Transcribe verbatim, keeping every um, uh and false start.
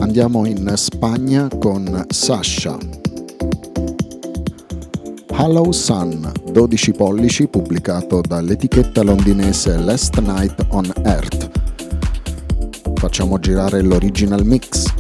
andiamo in Spagna con Sasha. Hollow Sun, dodici pollici, pubblicato dall'etichetta londinese Last Night on Earth. Facciamo girare l'original mix.